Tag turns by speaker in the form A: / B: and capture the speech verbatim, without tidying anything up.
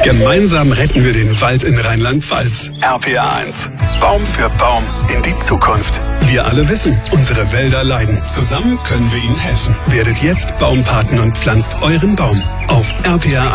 A: Gemeinsam retten wir den Wald in Rheinland-Pfalz. R P R eins. Baum für Baum in die Zukunft. Wir alle wissen, unsere Wälder leiden. Zusammen können wir ihnen helfen. Werdet jetzt Baumpaten und pflanzt euren Baum auf R P R